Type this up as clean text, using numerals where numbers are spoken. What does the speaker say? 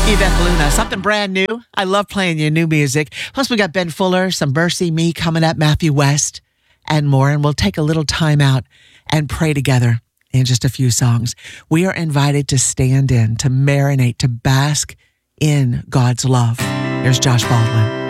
Yvette Luna, something brand new. I love playing you new music. Plus, we got Ben Fuller, some Mercy Me coming up, Matthew West, and more. And we'll take a little time out and pray together in just a few songs. We are invited to stand in, to marinate, to bask in God's love. Here's Josh Baldwin.